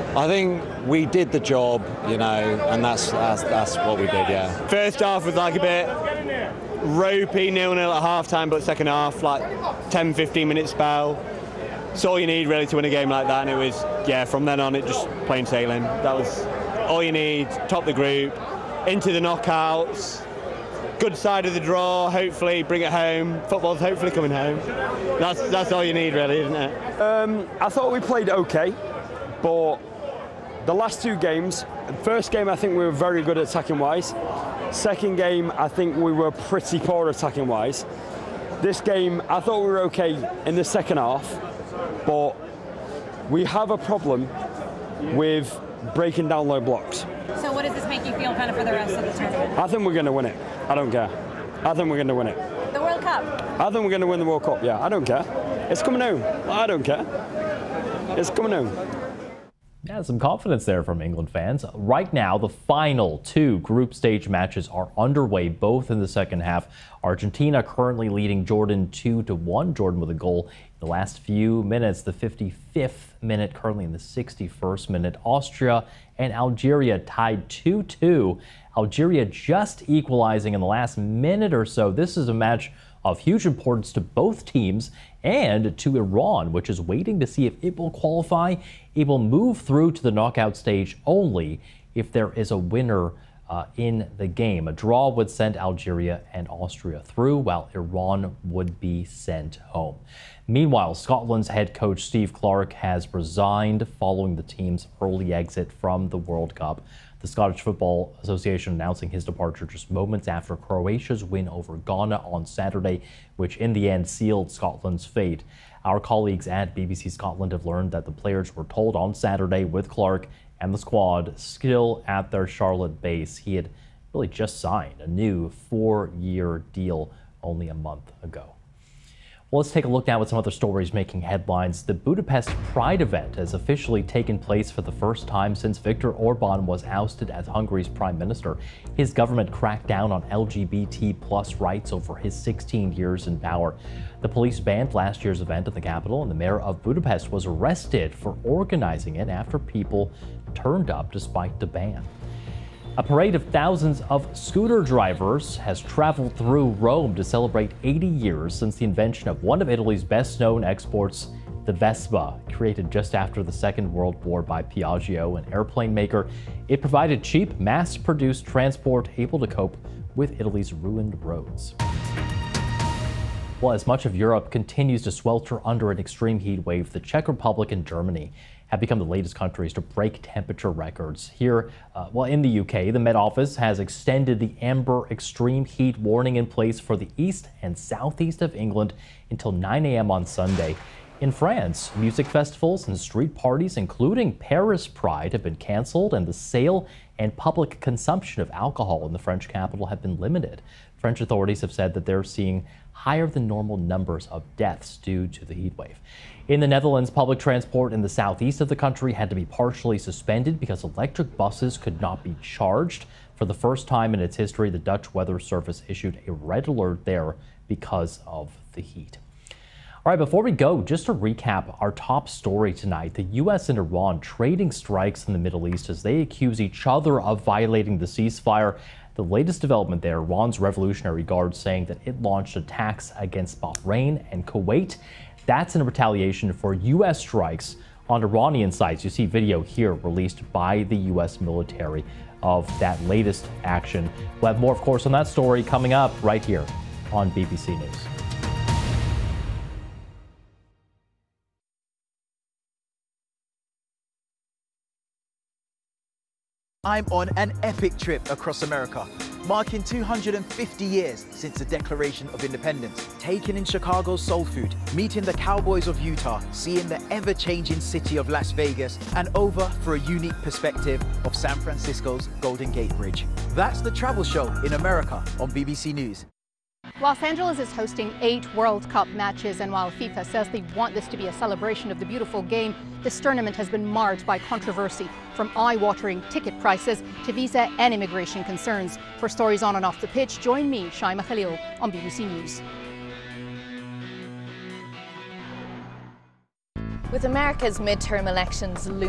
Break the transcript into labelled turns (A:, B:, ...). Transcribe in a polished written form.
A: I think we did the job, and that's what we did, yeah.
B: First half was like a bit ropey, 0-0 at half-time, but second half, like 10-15 minute spell. It's all you need really to win a game like that, and it was, from then on it just plain sailing. That was all you need, top the group, into the knockouts, good side of the draw, hopefully bring it home. Football's hopefully coming home. That's all you need really, isn't it?
C: I thought we played okay, but the last two games, first game I think we were very good attacking-wise. Second game I think we were pretty poor attacking-wise. This game I thought we were okay in the second half, but we have a problem with breaking down low blocks.
D: So what does this make you feel kind of for the rest of the tournament?
C: I think we're going to win it. I don't care. I think we're going to win it.
D: The World Cup?
C: I think we're going to win the World Cup, yeah. I don't care. It's coming home. I don't care. It's coming home.
E: Yeah, some confidence there from England fans. Right now, the final two group stage matches are underway, both in the second half. Argentina currently leading Jordan 2-1. Jordan with a goal in the last few minutes, the 55th minute, currently in the 61st minute. Austria and Algeria tied 2-2. Algeria just equalizing in the last minute or so. This is a match of huge importance to both teams and to Iran, which is waiting to see if it will qualify. It will move through to the knockout stage only if there is a winner in the game. A draw would send Algeria and Austria through, while Iran would be sent home. Meanwhile, Scotland's head coach Steve Clarke has resigned following the team's early exit from the World Cup. The Scottish Football Association announcing his departure just moments after Croatia's win over Ghana on Saturday, which in the end sealed Scotland's fate. Our colleagues at BBC Scotland have learned that the players were told on Saturday with Clarke and the squad still at their Charlotte base. He had really just signed a new 4-year deal only a month ago. Well, let's take a look now at some other stories making headlines. The Budapest Pride event has officially taken place for the first time since Viktor Orban was ousted as Hungary's prime minister. His government cracked down on LGBT+ rights over his 16 years in power. The police banned last year's event at the capital, and the mayor of Budapest was arrested for organizing it after people turned up despite the ban. A parade of thousands of scooter drivers has traveled through Rome to celebrate 80 years since the invention of one of Italy's best-known exports, the Vespa. Created just after the Second World War by Piaggio, an airplane maker, it provided cheap, mass-produced transport able to cope with Italy's ruined roads. Well, as much of Europe continues to swelter under an extreme heat wave, the Czech Republic and Germany have become the latest countries to break temperature records. Here, in the UK, the Met Office has extended the amber extreme heat warning in place for the east and southeast of England until 9 a.m. on Sunday. In France, music festivals and street parties, including Paris Pride, have been canceled, and the sale and public consumption of alcohol in the French capital have been limited. French authorities have said that they're seeing higher than normal numbers of deaths due to the heat wave. In the Netherlands, public transport in the southeast of the country had to be partially suspended because electric buses could not be charged. For the first time in its history, the Dutch Weather Service issued a red alert there because of the heat. All right, before we go, just to recap our top story tonight, the U.S. and Iran trading strikes in the Middle East as they accuse each other of violating the ceasefire. The latest development there, Iran's Revolutionary Guard saying that it launched attacks against Bahrain and Kuwait. That's in retaliation for U.S. strikes on Iranian sites. You see video here released by the U.S. military of that latest action. We'll have more, of course, on that story coming up right here on BBC News.
F: I'm on an epic trip across America, marking 250 years since the Declaration of Independence. Taken in Chicago's soul food, meeting the cowboys of Utah, seeing the ever-changing city of Las Vegas, and over for a unique perspective of San Francisco's Golden Gate Bridge. That's the travel show in America on BBC News.
G: Los Angeles is hosting 8 World Cup matches, and while FIFA says they want this to be a celebration of the beautiful game, this tournament has been marred by controversy, from eye-watering ticket prices to visa and immigration concerns. For stories on and off the pitch, join me, Shaima Khalil, on BBC News.
H: With America's midterm elections looming,